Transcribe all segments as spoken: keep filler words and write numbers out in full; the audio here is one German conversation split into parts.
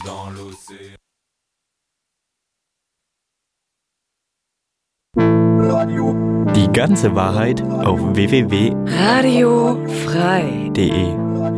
dans l'océan. Die ganze Wahrheit auf w w w punkt Radiofrei punkt de.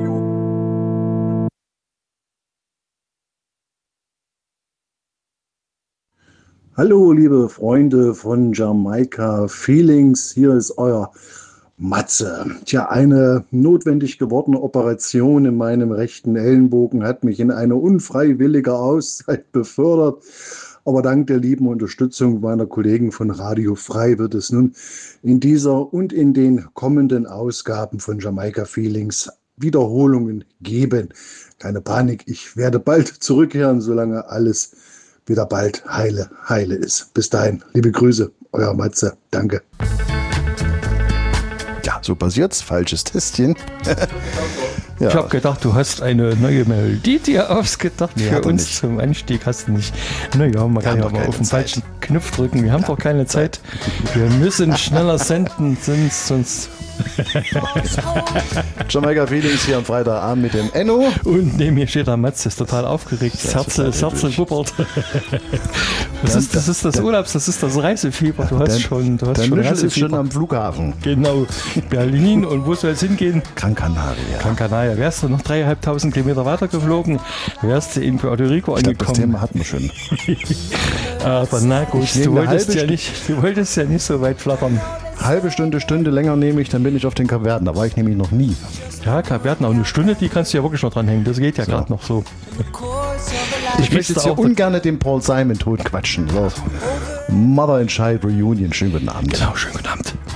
Hallo, liebe Freunde von Jamaika Feelings, hier ist euer Matze. Tja, eine notwendig gewordene Operation in meinem rechten Ellenbogen hat mich in eine unfreiwillige Auszeit befördert. Aber dank der lieben Unterstützung meiner Kollegen von Radio Frei wird es nun in dieser und in den kommenden Ausgaben von Jamaika Feelings Wiederholungen geben. Keine Panik, ich werde bald zurückkehren, solange alles wieder bald heile, heile ist. Bis dahin, liebe Grüße, euer Matze. Danke. Ja, so passiert's. Falsches Testchen. Ja. Ich habe gedacht, du hast eine neue Melodie dir ausgedacht nee, für uns nicht. Zum Einstieg. Hast du nicht. Naja, man kann ja aber auf den Zeit. falschen Knopf drücken. Wir haben ja. doch keine Zeit. Wir müssen schneller senden, sonst... sonst Jamaika Feelings hier am Freitagabend mit dem Enno. Und neben mir steht der Matze, ist total aufgeregt. Das Herz, das Herz wuppert. Das ist, das ist das Urlaubs, das ist das Reisefieber. Du hast der, schon, du hast der schon Michel Reisefieber. ist schon am Flughafen. Genau, Berlin. Und wo soll es hingehen? Gran Canaria. Gran Canaria. Wärst du noch dreieinhalbtausend Kilometer weiter geflogen, wärst du in Puerto Rico ich angekommen. Glaub, das Thema hatten wir schon. Aber na gut, du wolltest, ja nicht, du wolltest ja nicht so weit flattern. Halbe Stunde, Stunde länger nehme ich, dann bin ich auf den Kapverden. Da war ich nämlich noch nie. Ja, Kapverden, auch eine Stunde, die kannst du ja wirklich noch dranhängen. Das geht ja so. gerade noch so. Ich möchte jetzt hier ungern den Paul Simon tot quatschen. So. Mother and Child Reunion. Schönen guten Abend. Genau, schönen guten Abend.